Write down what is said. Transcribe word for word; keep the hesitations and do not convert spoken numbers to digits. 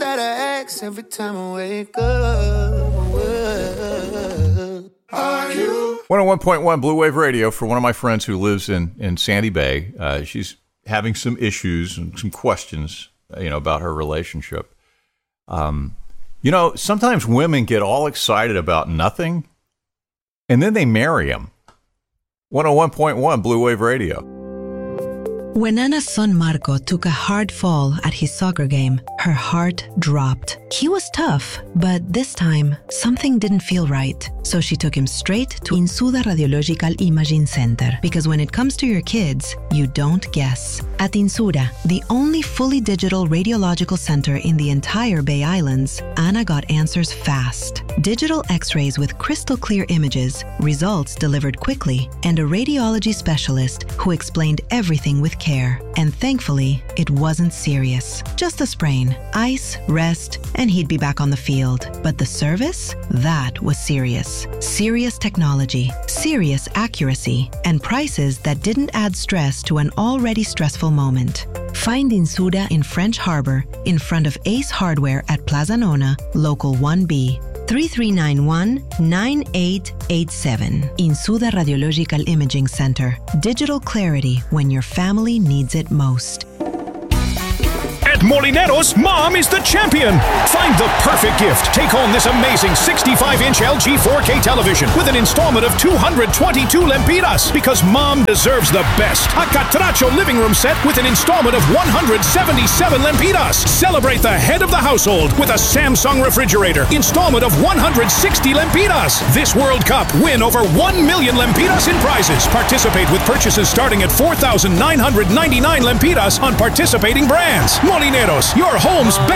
that I ask every time I wake up. Are you? one oh one point one Blue Wave Radio for one of my friends who lives in, in Sandy Bay. Uh, she's having some issues and some questions, you know, about her relationship. Um, you know, sometimes women get all excited about nothing, and then they marry him. one oh one point one Blue Wave Radio. When Anna's son Marco took a hard fall at his soccer game, her heart dropped. He was tough, but this time, something didn't feel right. So she took him straight to Insuda Radiological Imaging Center. Because when it comes to your kids, you don't guess. At Insuda, the only fully digital radiological center in the entire Bay Islands, Anna got answers fast. Digital x-rays with crystal clear images, results delivered quickly, and a radiology specialist who explained everything with care. And thankfully, it wasn't serious. Just a sprain, ice, rest, and he'd be back on the field. But the service? That was serious. Serious technology, serious accuracy, and prices that didn't add stress to an already stressful moment. Find Insuda in French Harbor, in front of Ace Hardware at Plaza Nona, Local one B. three three nine one, nine eight eight seven. Insuda Radiological Imaging Center. Digital clarity when your family needs it most. At Molineros, Mom is the champion. Find the perfect gift. Take home this amazing sixty-five inch L G four K television with an installment of two hundred twenty-two lempiras because Mom deserves the best. A Catracho living room set with an installment of one hundred seventy-seven lempiras. Celebrate the head of the household with a Samsung refrigerator. Installment of one hundred sixty lempiras. This World Cup, win over one million lempiras in prizes. Participate with purchases starting at four thousand nine hundred ninety-nine lempiras on participating brands. Molineros, your home's best